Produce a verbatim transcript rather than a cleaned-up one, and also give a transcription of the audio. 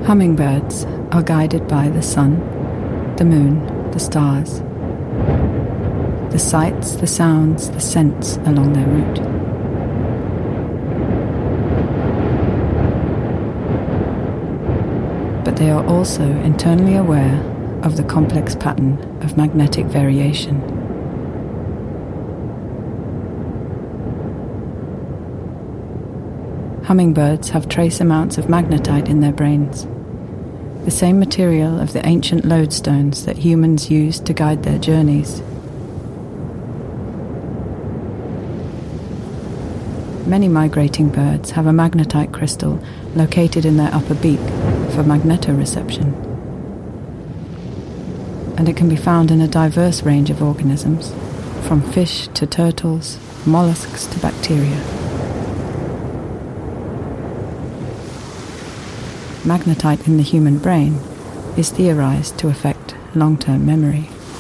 Hummingbirds are guided by the sun, the moon, the stars, the sights, the sounds, the scents along their route. But they are also internally aware of the complex pattern of magnetic variation. Hummingbirds have trace amounts of magnetite in their brains, the same material of the ancient lodestones that humans used to guide their journeys. Many migrating birds have a magnetite crystal located in their upper beak for magnetoreception, and it can be found in a diverse range of organisms, from fish to turtles, mollusks to bacteria. Magnetite in the human brain is theorized to affect long-term memory.